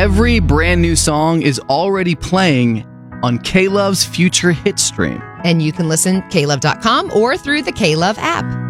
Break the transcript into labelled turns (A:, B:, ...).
A: Every brand new song is already playing on K-Love's Future Hit Stream.
B: And you can listen KLove.com or through the KLove app.